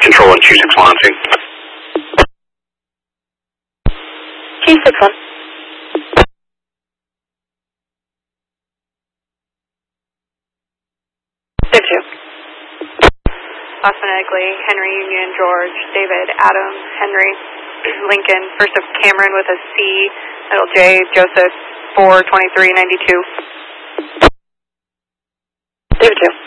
Control 1, Q6 launching. Q61. Q2. Phonetically, Henry Union, George, David, Adam, Henry, Lincoln, first of Cameron with a C, middle J, Joseph, 42392. David 2.